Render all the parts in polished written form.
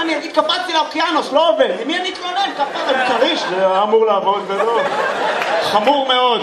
אני אגיד, קפצתי לאוקיינוס, לא עובד. למי אני אתלונן? כפרה, בכריש. זה אמור לעבוד, ולא. חמור מאוד.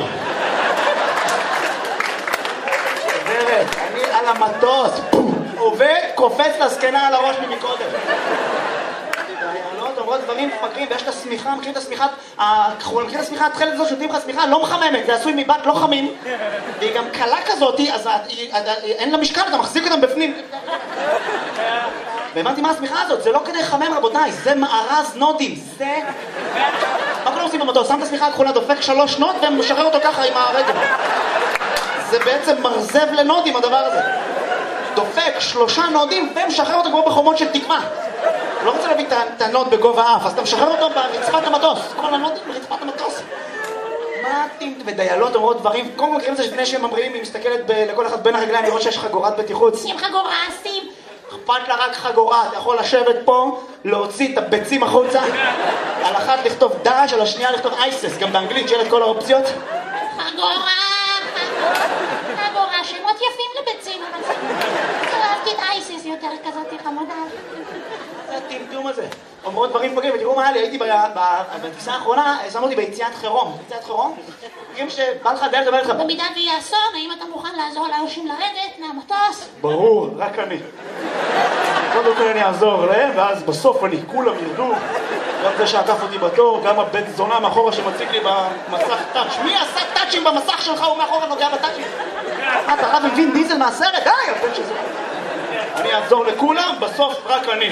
עוברת, אני על המטוס. עובד, קופץ לסקנה על הראש ממקודם. דיילות אומרות דברים מפגרים, ויש את השמיכה, מכירים את השמיכה, מכירים את השמיכה, התחלת הזאת שותים לך שמיכה, לא מחממת, זה עשוי מבד לא חמים, והיא גם קלה כזאת, אז אין לה משקל, אתה מחזיק אותם בפנים. והבנתי מה השמיכה הזאת, זה לא כדי לחמם רבותיי, זה מארז נודים, זה... מה כולם עושים במטוס? שם את השמיכה הכחולה, דופק 3 נוד ומשחרר אותו ככה עם הרגל. זה בעצם מרזב לנודים הדבר הזה. דופק 3 נודים ומשחרר אותו כמו בחומות של תקווה. לא רוצה להביא את הנוד בגובה אף, אז אתה משחרר אותו ברצפת המטוס. כל הנודים ברצפת המטוס. מה אתם ודיילות אומרות דברים? קודם כל מכירים את זה לפני שהם ממריאים, היא מסתכלת לכל אחד בין הרגליים לראות שיש חגורת בטיחות. שים חגורה, שים. אכפת לה רק חגורה, אתה יכול לשבת פה, להוציא את הביצים החוצה. על אחת לכתוב דש, על השנייה לכתוב אייסס, גם באנגלית שיהיה את כל האופציות. חגורה, חגורה, שמות יפים לביצים, אבל אהבתי את אייסס יותר כזאת חמודה. זה הטמטום הזה. אומרות דברים פגרים, ותראו מה היה לי, הייתי בטיסה האחרונה, שמו אותי ביציאת חירום. ביציאת חירום? תראים שבא לך דרך לדבר לך. במידה ויהיה אסון, האם אתה מוכן לעזור לאנשים לרדת מהמטוס? ברור, רק אני. קודם כל אני אעזור להם, ואז בסוף כולם ירדו. גם זה שעקף אותי בתור, גם הבית זונה מאחורה שמציג לי במסך טאץ'. מי עשה טאצ'ים במסך שלך? הוא מאחורה נוגע בטאצ'ים. אתה רב עם וין דיזל מהסרט? די, הבן שזה. אני אעזור לכולם, בסוף רק אני.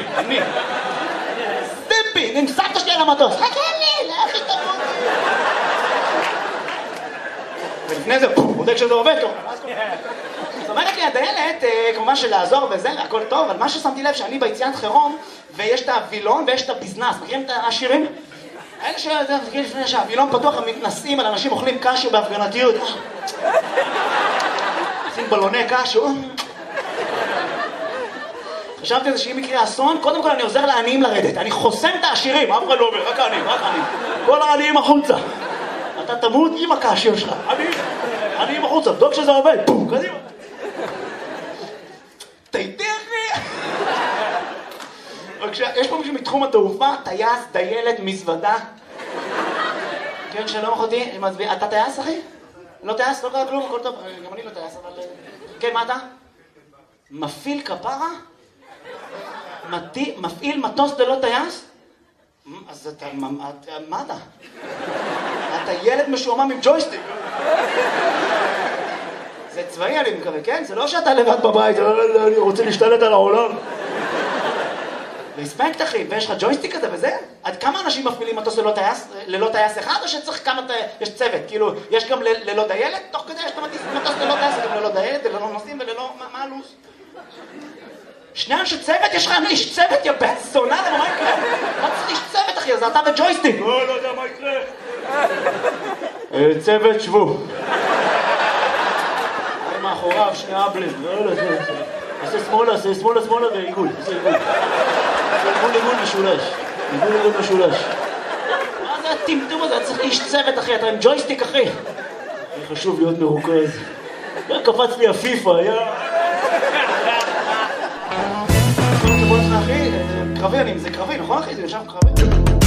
סטיפי, נמסעת שלי על המטוס. חכה לי, לא הכי תמות. ולפני זה, בודק שזה עובד טוב. זאת אומרת לי, הדיילת, כמובן שלעזור וזה, הכל טוב, אבל מה ששמתי לב שאני ביציאת חירום, ויש את הווילון ויש את הביזנס. מכירים את השירים? האלה שזה, לפני שהווילון פתוח, הם מתנסים על אנשים אוכלים קשו בהפגנתיות. עושים בלוני קשו. חשבתי על זה שאם יקרה אסון, קודם כל אני עוזר לעניים לרדת. אני חוסם את העשירים, אף אחד לא אומר, רק העניים, רק העניים. כל העניים החוצה. אתה תמות עם הקשו שלך. עניים החוצה, בדוק שזה עובד. פום, קדימה. תהייתי אחי. יש פה מישהו מתחום התעופה, טייס, דיילת, מזוודה. כן, שלום אחותי, אתה טייס אחי? לא טייס? לא קרה כלום, הכל טוב. גם אני לא טייס, אבל... כן, מה אתה? מפעיל כפרה? מפעיל מטוס ללא טייס? אז אתה... מה אתה? אתה ילד משועמם עם ג'ויסטיק. זה צבאי אני מקווה, כן? זה לא שאתה לבד בבית, אני רוצה להשתלט על העולם. רספקט אחי, ויש לך ג'ויסטיק כזה וזה? עד כמה אנשים מפעילים מטוס ללא טייס אחד, או שצריך כמה... יש צוות, כאילו, יש גם ללא דיילת? תוך כדי יש מטוס ללא טייס, גם ללא דיילת, וללא נוסעים וללא... מה הלו"ז? שני אנשי צוות? יש לך איש צוות, יא בן זונה, מה יקרה? מה צריך איש צוות אחי? אז אתה וג'ויסטיק. לא יודע מה יקרה. צוות, שבו. אני מאחוריו, שני אבלים. עושה שמאלה ועיגול. עושה עיגול משולש. עיגול משולש. מה זה הטמטום הזה? אתה צריך איש צוות אחי, אתה עם ג'ויסטיק אחי. חשוב להיות מרוכז. קפץ לי הפיפה, קרבי, זה קרבי, נכון אחי? זה ישב קרבי?